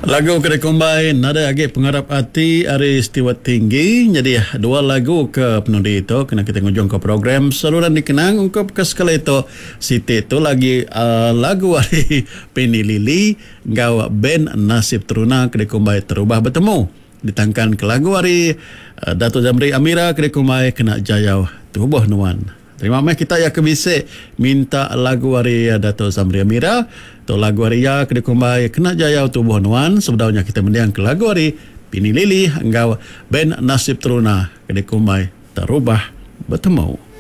Lagu kena combine nada agi pengharap hati Ari Istiwa Tinggi. Jadi dua lagu ke penundi itu kena kita ngujung ke program saluran dikenang ungkap ke sekala itu Siti itu lagi lagu Ari Penny Lili ngau band Nasib Teruna kena combine terubah bertemu ditangkan ke lagu Ari Dato' Zamri Amira kena combine kena jayau tubuh nuan. Terima kasih kita ya kebisik minta lagu Ari Dato' Zamri Amira atau lagu Ari ya kena kumbai kena jaya tubuh nuan. Sebenarnya kita mendiang ke lagu Ari Penny Lili engkau band Nasib Teruna kena kumbai terubah bertemu.